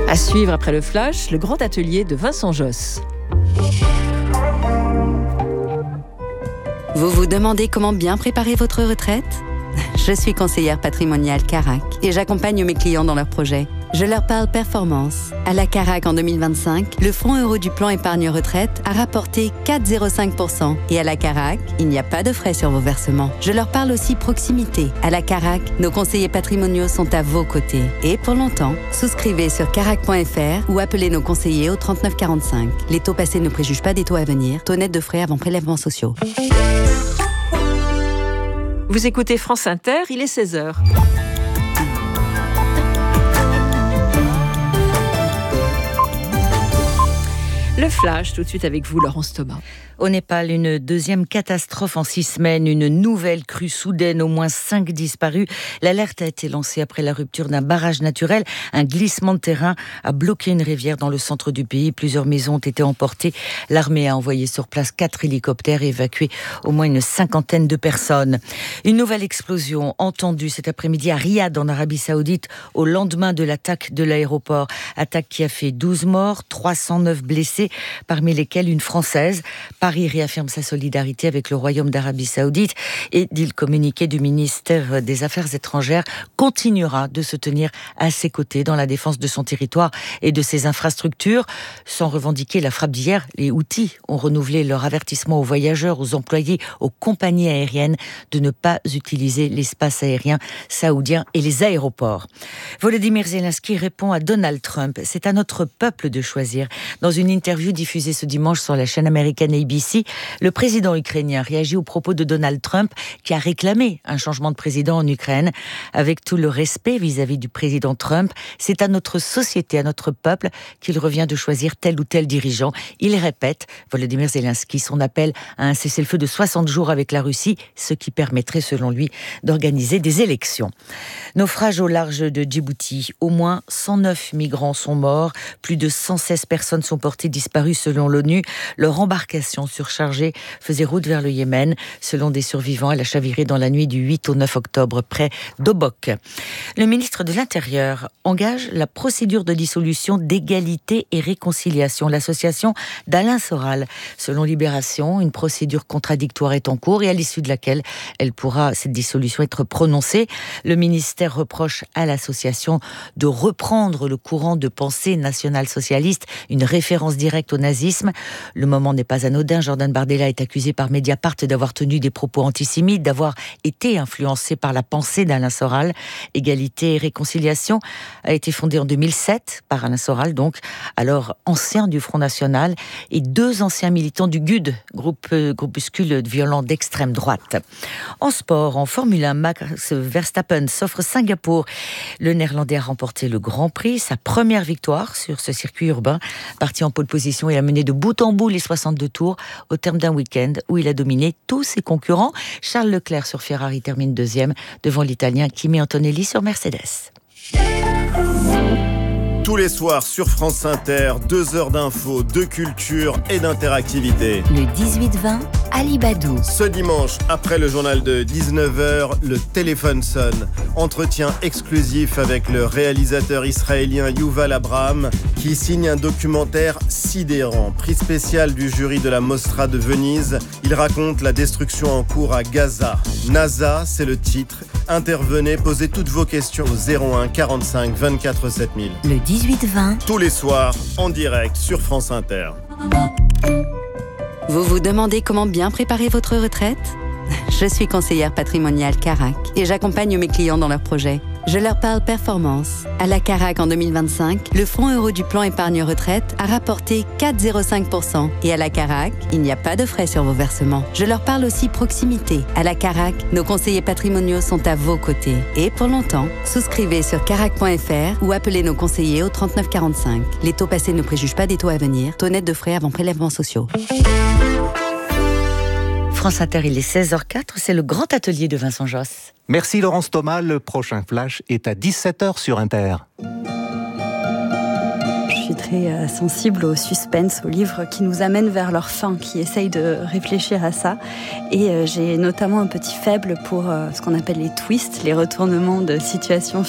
À suivre après le flash, le grand atelier de Vincent Josse. Vous vous demandez comment bien préparer votre retraite ? Je suis conseillère patrimoniale Carac et j'accompagne mes clients dans leurs projets. Je leur parle performance. À la Carac en 2025, le fonds euro du plan épargne retraite a rapporté 4,05%. Et à la Carac, il n'y a pas de frais sur vos versements. Je leur parle aussi proximité. À la Carac, nos conseillers patrimoniaux sont à vos côtés. Et pour longtemps, souscrivez sur carac.fr ou appelez nos conseillers au 39 45. Les taux passés ne préjugent pas des taux à venir. Taux net de frais avant prélèvements sociaux. Vous écoutez France Inter, il est 16h. Le flash, tout de suite avec vous, Laurence Thomas. Au Népal, une deuxième catastrophe en 6 semaines, une nouvelle crue soudaine, au moins 5 disparus. L'alerte a été lancée après la rupture d'un barrage naturel. Un glissement de terrain a bloqué une rivière dans le centre du pays. Plusieurs maisons ont été emportées. L'armée a envoyé sur place 4 hélicoptères et évacué au moins une 50aine de personnes. Une nouvelle explosion entendue cet après-midi à Riyad, en Arabie Saoudite, au lendemain de l'attaque de l'aéroport. Attaque qui a fait 12 morts, 309 blessés, parmi lesquels une Française. Paris réaffirme sa solidarité avec le Royaume d'Arabie Saoudite et, dit le communiqué du ministère des Affaires étrangères, continuera de se tenir à ses côtés dans la défense de son territoire et de ses infrastructures. Sans revendiquer la frappe d'hier, les Houthis ont renouvelé leur avertissement aux voyageurs, aux employés, aux compagnies aériennes de ne pas utiliser l'espace aérien saoudien et les aéroports. Volodymyr Zelensky répond à Donald Trump. C'est à notre peuple de choisir. Dans une interview diffusée ce dimanche sur la chaîne américaine ABC, le président ukrainien réagit aux propos de Donald Trump qui a réclamé un changement de président en Ukraine. Avec tout le respect vis-à-vis du président Trump, c'est à notre société, à notre peuple qu'il revient de choisir tel ou tel dirigeant. Il répète, Volodymyr Zelensky, son appel à un cessez-le-feu de 60 jours avec la Russie, ce qui permettrait selon lui d'organiser des élections. Naufrage au large de Djibouti. Au moins 109 migrants sont morts. Plus de 116 personnes sont portées disparues selon l'ONU. Leur embarcation surchargée faisait route vers le Yémen. Selon des survivants, elle a chaviré dans la nuit du 8 au 9 octobre près d'Obok. Le ministre de l'Intérieur engage la procédure de dissolution d'égalité et réconciliation. L'association d'Alain Soral. Selon Libération, une procédure contradictoire est en cours et à l'issue de laquelle cette dissolution, être prononcée. Le ministère reproche à l'association de reprendre le courant de pensée national-socialiste, une référence directe au nazisme. Le moment n'est pas anodin. Jordan Bardella est accusé par Mediapart d'avoir tenu des propos antisémites, d'avoir été influencé par la pensée d'Alain Soral. Égalité et réconciliation a été fondée en 2007 par Alain Soral, donc alors ancien du Front National, et 2 anciens militants du GUD, groupuscule violent d'extrême droite. En sport, en Formule 1, Max Verstappen s'offre Singapour. Le Néerlandais a remporté le Grand Prix, sa première victoire sur ce circuit urbain. Parti en pole position, il a mené de bout en bout les 62 tours au terme d'un week-end où il a dominé tous ses concurrents. Charles Leclerc sur Ferrari termine 2e devant l'Italien Kimi Antonelli sur Mercedes. Tous les soirs sur France Inter, 2 heures d'infos, de culture et d'interactivité. Le 18-20, Ali Badou. Ce dimanche, après le journal de 19h, le téléphone sonne. Entretien exclusif avec le réalisateur israélien Yuval Abraham qui signe un documentaire sidérant. Prix spécial du jury de la Mostra de Venise. Il raconte la destruction en cours à Gaza. NASA, c'est le titre. Intervenez, posez toutes vos questions au 01 45 24 7000. Le 18-20. Tous les soirs, en direct sur France Inter. Vous vous demandez comment bien préparer votre retraite ? Je suis conseillère patrimoniale Carac et j'accompagne mes clients dans leurs projets. Je leur parle performance. À la Carac en 2025, le fonds euro du plan épargne retraite a rapporté 4,05%. Et à la Carac, il n'y a pas de frais sur vos versements. Je leur parle aussi proximité. À la Carac, nos conseillers patrimoniaux sont à vos côtés. Et pour longtemps, souscrivez sur carac.fr ou appelez nos conseillers au 39 45. Les taux passés ne préjugent pas des taux à venir. Taux net de frais avant prélèvements sociaux. France Inter, il est 16h04, c'est le grand atelier de Vincent Josse. Merci Laurence Thomas, le prochain flash est à 17h sur Inter. Je suis très sensible au suspense, aux livres qui nous amènent vers leur fin, qui essayent de réfléchir à ça. Et j'ai notamment un petit faible pour ce qu'on appelle les twists, les retournements de situation